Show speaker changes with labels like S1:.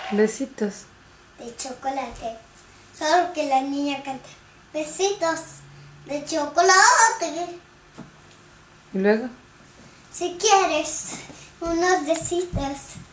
S1: Besitos.
S2: De chocolate. Solo que la niña canta besitos de chocolate.
S1: ¿Y luego?
S2: Si quieres unos besitos